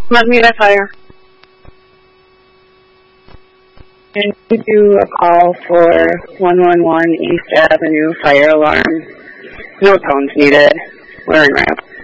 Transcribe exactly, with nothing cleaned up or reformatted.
Let me know fire. And we do a call for one one one East Avenue fire alarm. No tones needed. We're in ramp.